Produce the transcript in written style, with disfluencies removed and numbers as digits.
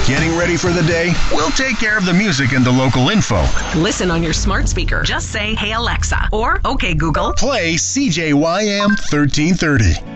Getting ready for the day? We'll take care of the music and the local info. Listen on your smart speaker. Just say, "Hey Alexa," or "Okay Google." Play CJYM 1330.